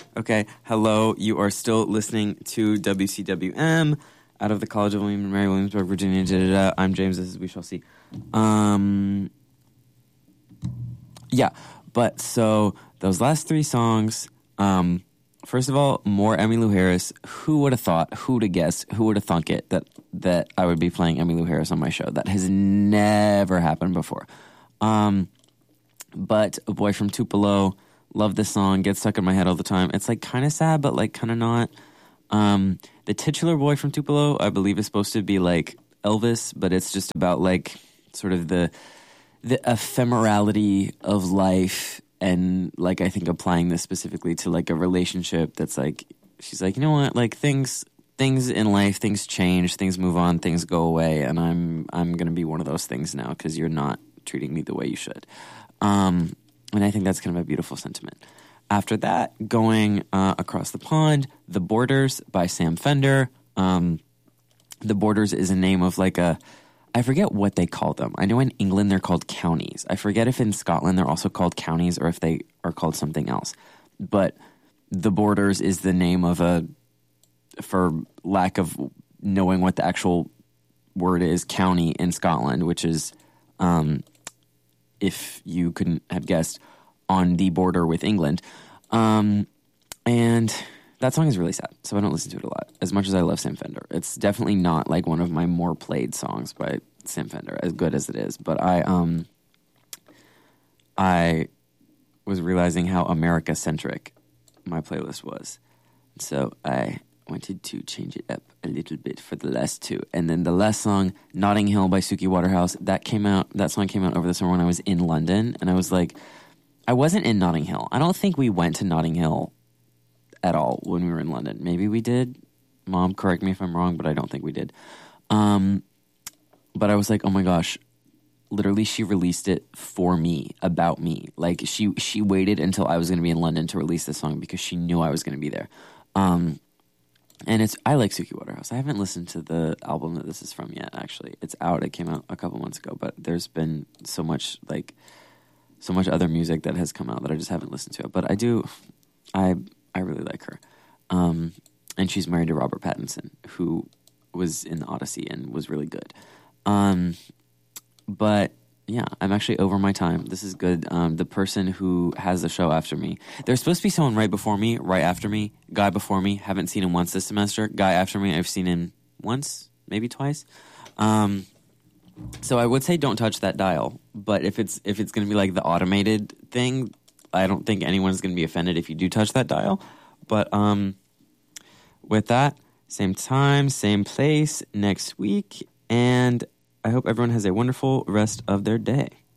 Okay, hello. You are still listening to WCWM out of the College of William and Mary, Williamsburg, Virginia. Da-da-da. I'm James. This is We Shall See. Yeah, but so those last three songs, first of all, more Emmylou Harris. Who would have thought, who would have guessed, who would have thunk it that I would be playing Emmylou Harris on my show? That has never happened before. But A Boy from Tupelo, love this song, gets stuck in my head all the time. It's like kind of sad, but like kind of not. The titular Boy from Tupelo, I believe, is supposed to be like Elvis, but it's just about like sort of the ephemerality of life, and like I think applying this specifically to like a relationship that's like, she's like, you know what, like things in life, things change, things move on, things go away, and I'm gonna be one of those things now because you're not treating me the way you should. And I think that's kind of a beautiful sentiment. After that, going across the pond, The Borders by Sam Fender. The Borders is a name of like I forget what they call them. I know in England they're called counties. I forget if in Scotland they're also called counties or if they are called something else. But The Borders is the name of for lack of knowing what the actual word is, county in Scotland, which is, if you couldn't have guessed, on the border with England. And that song is really sad, so I don't listen to it a lot, as much as I love Sam Fender. It's definitely not like one of my more played songs by Sam Fender, as good as it is. But I was realizing how America-centric my playlist was. So I wanted to change it up a little bit for the last two. And then the last song, Notting Hill by Suki Waterhouse, that song came out over the summer when I was in London, and I was like, I wasn't in Notting Hill. I don't think we went to Notting Hill at all when we were in London. Maybe we did. Mom, correct me if I'm wrong, but I don't think we did. But I was like, oh my gosh, literally she released it for me, about me. Like she waited until I was going to be in London to release this song because she knew I was going to be there. And I like Suki Waterhouse. I haven't listened to the album that this is from yet, actually. It's out. It came out a couple months ago, but there's been so much other music that has come out that I just haven't listened to it. But I really like her. And she's married to Robert Pattinson, who was in The Odyssey and was really good. But yeah, I'm actually over my time. This is good. The person who has the show after me, there's supposed to be someone right before me, right after me, guy before me. Haven't seen him once this semester. Guy after me, I've seen him once, maybe twice. So I would say don't touch that dial. But if it's going to be like the automated thing, I don't think anyone's going to be offended if you do touch that dial. But with that, same time, same place next week, and I hope everyone has a wonderful rest of their day.